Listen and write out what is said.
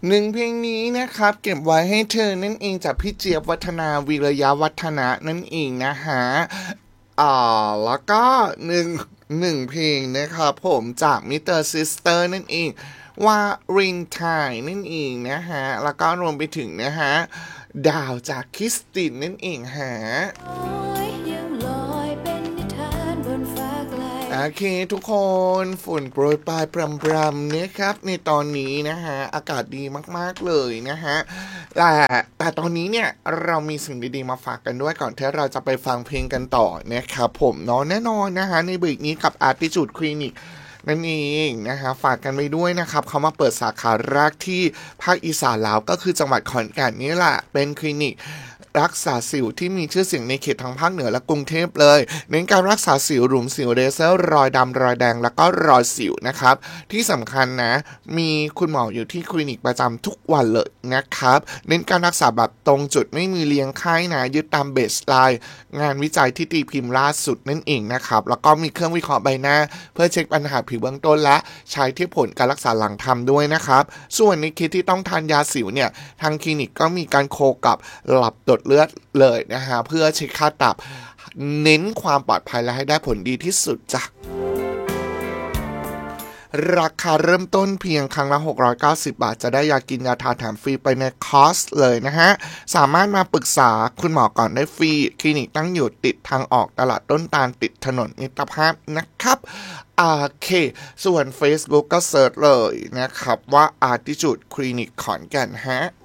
หนึ่งเพลงนี้นะครับเก็บไว้ให้เธอนั่นเองจากพี่เจี๊ยบวัฒนาวีระยะวัฒนะนั่นเองนะฮะแล้วก็หนึ่งเพลงนะครับผมจากมิสเตอร์ซิสเตอร์นั่นเองว่ารินไทนั่นเองนะฮะแล้วก็รวมไปถึงนะฮะดาวจากคริสตินนั่นเองฮะยังลอยเป็นนิทานบนฟ้าไกลโอเคทุกคนฝนโปรยปลายปรำๆเนี่ยครับในตอนนี้นะฮะอากาศดีมากๆเลยนะฮะแต่ตอนนี้เนี่ยเรามีสิ่งดีๆมาฝากกันด้วยก่อนที่เราจะไปฟังเพลงกันต่อนะครับผมเนาะแน่นอนนะฮะในเบรกนี้กับ Attitude Clinic นั่นเองนะฮะฝากกันไปด้วยนะครับเขามาเปิดสาขาแรกที่ภาคอีสานแล้วก็คือจังหวัดขอนแก่นนี่แหละเป็นคลินิกรักษาสิวที่มีชื่อเสียงในเขตทางภาคเหนือและกรุงเทพเลยเน้นการรักษาสิวหลุมสิวเลเซอร์รอยดำรอยแดงแล้วก็รอยสิวนะครับที่สำคัญนะมีคุณหมออยู่ที่คลินิกประจำทุกวันเลยนะครับเน้นการรักษาแบบตรงจุดไม่มีเลี้ยงไข้นะยึดตามเบสไลน์งานวิจัยที่ตีพิมพ์ล่าสุดนั่นเองนะครับแล้วก็มีเครื่องวิเคราะห์ใบหน้าเพื่อเช็คปัญหาผิวเบื้องต้นและใช้ที่ผลการรักษาหลังทำด้วยนะครับส่วนในเคสที่ต้องทานยาสิวเนี่ยทางคลินิกก็มีการโคกับหลับตรวจเลือดเลยนะฮะเพื่อเช็คค่าตับเน้นความปลอดภัยและให้ได้ผลดีที่สุดจ้ะราคาเริ่มต้นเพียงครั้งละ690 บาทจะได้ยากินยาทาแถมฟรีไปในคอร์สเลยนะฮะสามารถมาปรึกษาคุณหมอก่อนได้ฟรีคลินิกตั้งอยู่ติดทางออกตลาดต้นตาลติดถนนมิตรภาพนะครับโอเคส่วน Facebook ก็เสิร์ชเลยนะครับว่า Attitude Clinic ขอนแก่นฮะ